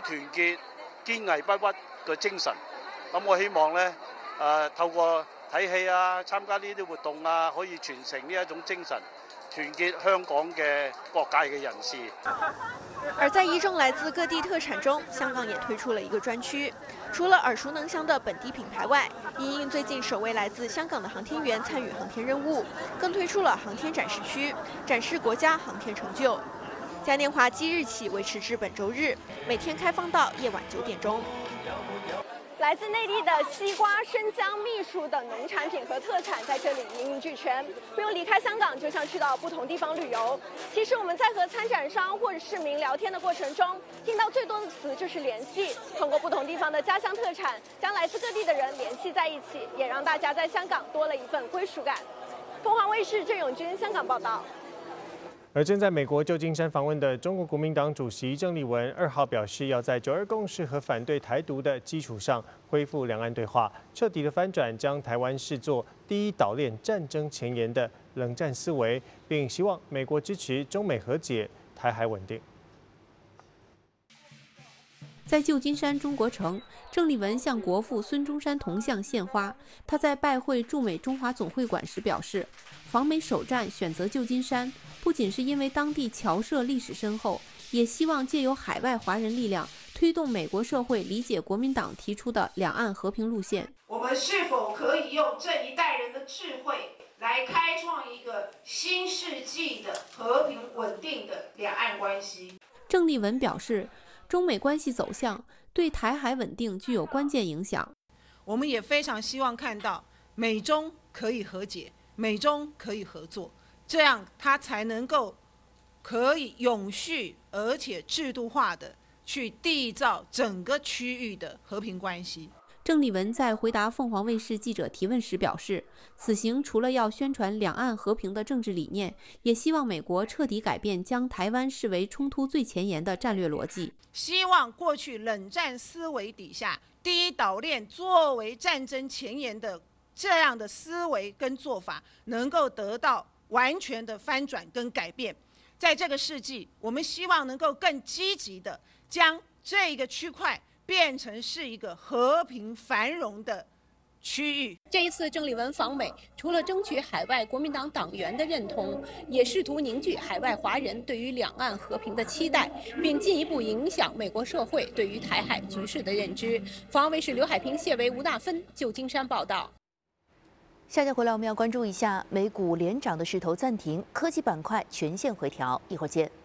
團結、堅毅不屈嘅精神。咁我希望咧，透過睇戲啊、參加呢啲活動啊，可以傳承呢一種精神，團結香港嘅各界嘅人士。 而在一众来自各地特产中，香港也推出了一个专区。除了耳熟能详的本地品牌外，因应最近首位来自香港的航天员参与航天任务，更推出了航天展示区，展示国家航天成就。嘉年华即日起维持至本周日，每天开放到夜晚9点钟。来自内地的西瓜、生姜、蜜薯等农产品和特产在这里一应俱全，不用离开香港，就像去到不同地方旅游。其实我们在和参展商或者市民聊天的过程中，听到最多的词就是联系。通过不同地方的家乡特产，将来自各地的人联系在一起，也让大家在香港多了一份归属感。凤凰卫视郑永军香港报道。 而正在美国旧金山访问的中国国民党主席郑丽文2号表示，要在9·2共识和反对台独的基础上恢复两岸对话，彻底的翻转将台湾视作第一岛链战争前沿的冷战思维，并希望美国支持中美和解、台海稳定。 在旧金山中国城，郑丽文向国父孙中山铜像献花。他在拜会驻美中华总会馆时表示，访美首站选择旧金山，不仅是因为当地侨社历史深厚，也希望借由海外华人力量，推动美国社会理解国民党提出的两岸和平路线。 我们是否可以用这一代人的智慧，来开创一个新世纪的和平稳定的两岸关系？ 郑丽文表示，中美关系走向对台海稳定具有关键影响。 我们也非常希望看到美中可以和解，美中可以合作，这样它才能够可以永续而且制度化的去缔造整个区域的和平关系。 郑丽文在回答凤凰卫视记者提问时表示，此行除了要宣传两岸和平的政治理念，也希望美国彻底改变将台湾视为冲突最前沿的战略逻辑。 希望过去冷战思维底下第一岛链作为战争前沿的这样的思维跟做法，能够得到完全的翻转跟改变。在这个世纪，我们希望能够更积极的将这个区块变成是一个和平繁荣的区域。 这一次郑丽文访美，除了争取海外国民党党员的认同，也试图凝聚海外华人对于两岸和平的期待，并进一步影响美国社会对于台海局势的认知。凤凰卫视刘海平、谢维、吴大芬，旧金山报道。 下节回来我们要关注一下美股连涨的势头暂停，科技板块全线回调，一会儿见。